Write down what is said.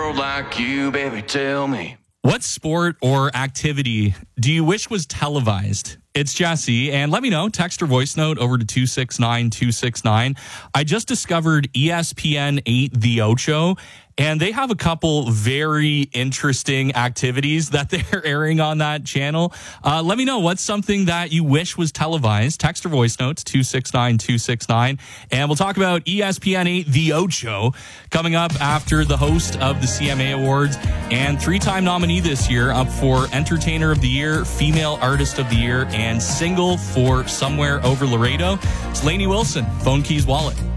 world like you, baby, tell me. What sport or activity do you wish was televised? It's Jesse, and let me know. Text or voice note over to 269-269. I just discovered ESPN 8 The Ocho, and they have a couple very interesting activities that they're airing on that channel. Let me know what's something that you wish was televised. Text or voice notes 269-269. And we'll talk about ESPN 8 The Ocho coming up after the host of the CMA Awards and three-time nominee this year up for Entertainer of the Year, Female Artist of the Year, and Single for Somewhere Over Laredo. It's Lainey Wilson, Phone Keys Wallet.